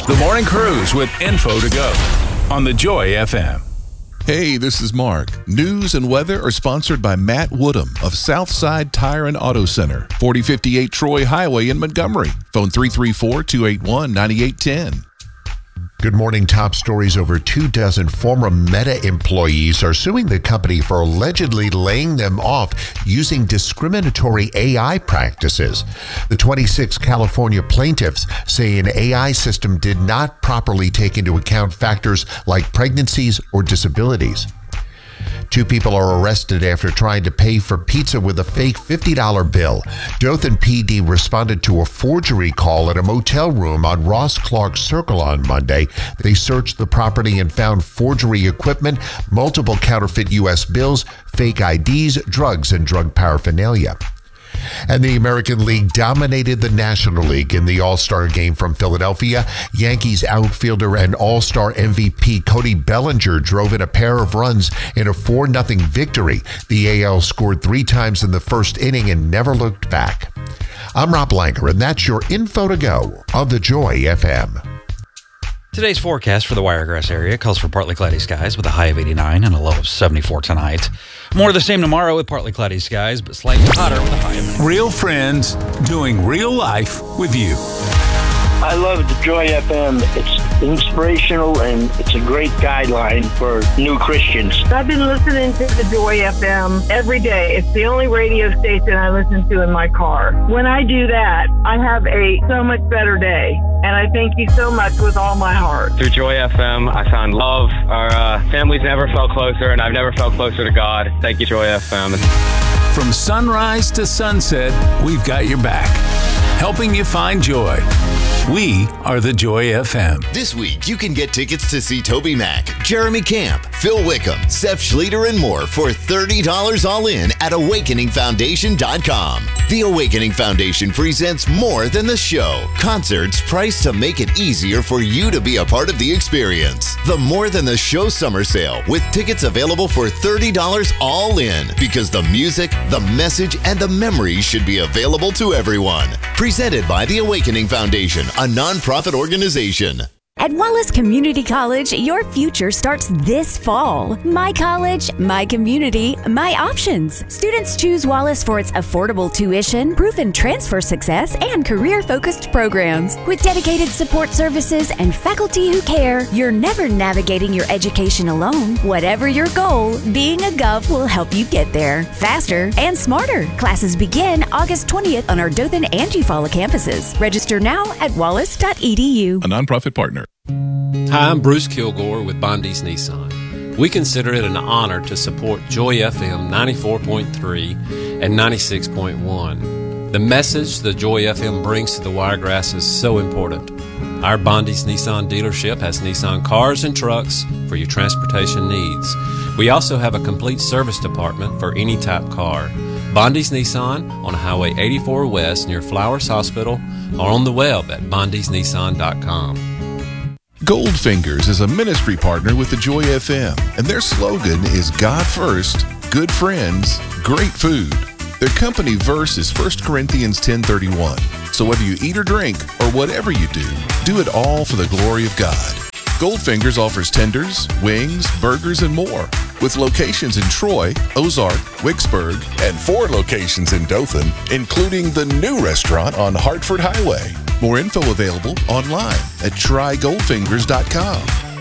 The Morning Cruise with info to go on the Joy FM. Hey, this is Mark. News and weather are sponsored by Matt Woodham of Southside Tire and Auto Center, 4058 Troy Highway in Montgomery. Phone 334-281-9810. Good morning. Top stories. Over 24 former Meta employees are suing the company for allegedly laying them off using discriminatory AI practices. The 26 California plaintiffs say an AI system did not properly take into account factors like pregnancies or disabilities. 2 people are arrested after trying to pay for pizza with a fake $50 bill. Dothan PD responded to a forgery call at a motel room on Ross Clark Circle on Monday. They searched the property and found forgery equipment, multiple counterfeit U.S. bills, fake IDs, drugs, and drug paraphernalia. And the American League dominated the National League in the All-Star game from Philadelphia. Yankees outfielder and All-Star MVP Cody Bellinger drove in a pair of runs in a 4-0 victory. The AL scored 3 times in the first inning and never looked back. I'm Rob Langer, and that's your info to go on the Joy FM. Today's forecast for the Wiregrass area calls for partly cloudy skies with a high of 89 and a low of 74 tonight. More of the same tomorrow with partly cloudy skies, but slightly hotter with a high of... Real friends doing real life with you. I love the Joy FM. It's inspirational and it's a great guideline for new Christians. I've been listening to the Joy FM every day. It's the only radio station I listen to in my car. When I do that, I have a so much better day. And I thank you so much with all my heart. Through Joy FM, I found love. Our families never felt closer, and I've never felt closer to God. Thank you, Joy FM. From sunrise to sunset, we've got your back, helping you find joy. We are the Joy FM. This week, you can get tickets to see Toby Mac, Jeremy Camp, Phil Wickham, Seth Schlueter, and more for $30 all in at AwakeningFoundation.com. The Awakening Foundation presents more than the show. Concerts priced to make it easier for you to be a part of the experience. The More Than the Show Summer Sale with tickets available for $30 all in, because the music, the message, and the memories should be available to everyone. Presented by the Awakening Foundation, a nonprofit organization. At Wallace Community College, your future starts this fall. My college, my community, my options. Students choose Wallace for its affordable tuition, proven transfer success, and career-focused programs. With dedicated support services and faculty who care, you're never navigating your education alone. Whatever your goal, being a Gov will help you get there faster and smarter. Classes begin August 20th on our Dothan and Eufaula campuses. Register now at wallace.edu. A nonprofit partner. Hi, I'm Bruce Kilgore with Bondi's Nissan. We consider it an honor to support Joy FM 94.3 and 96.1. The message the Joy FM brings to the Wiregrass is so important. Our Bondi's Nissan dealership has Nissan cars and trucks for your transportation needs. We also have a complete service department for any type car. Bondi's Nissan on Highway 84 West near Flowers Hospital, or on the web at bondisnissan.com. Goldfingers is a ministry partner with the Joy FM, and their slogan is God first, good friends, great food. Their company verse is 1 Corinthians 10:31. So whether you eat or drink, or whatever you do it all for the glory of God. Goldfingers offers tenders, wings, burgers, and more, with locations in Troy, Ozark, Wicksburg, and 4 locations in Dothan, including the new restaurant on Hartford Highway. More info available online at trygoldfingers.com.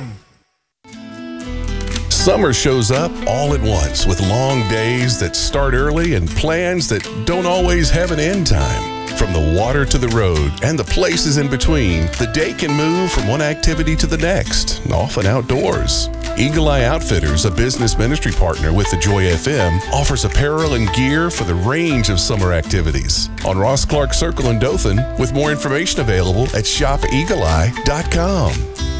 Summer shows up all at once with long days that start early and plans that don't always have an end time. From the water to the road and the places in between, the day can move from one activity to the next, often outdoors. Eagle Eye Outfitters, a business ministry partner with the Joy FM, offers apparel and gear for the range of summer activities. On Ross Clark Circle in Dothan, with more information available at shopeagleeye.com.